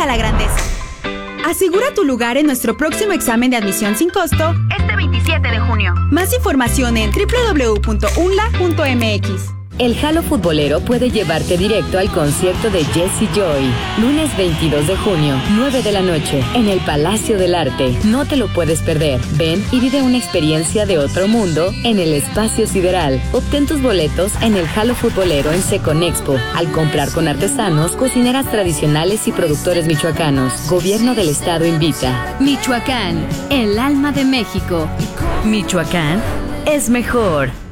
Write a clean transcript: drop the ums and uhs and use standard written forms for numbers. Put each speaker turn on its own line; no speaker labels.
a la grandeza. Asegura tu lugar en nuestro próximo examen de admisión sin costo este 27 de junio. Más información en www.unla.mx.
El Jalo Futbolero puede llevarte directo al concierto de Jessie Joy. Lunes 22 de junio, 9 de la noche, en el Palacio del Arte. No te lo puedes perder. Ven y vive una experiencia de otro mundo en el Espacio Sideral. Obtén tus boletos en el Jalo Futbolero en Seconexpo. Al comprar con artesanos, cocineras tradicionales y productores michoacanos. Gobierno del Estado invita.
Michoacán, el alma de México. Michoacán es mejor.